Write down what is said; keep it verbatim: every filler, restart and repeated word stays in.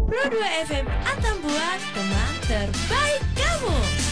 Pro dua F M Atambua, teman terbaik kamu.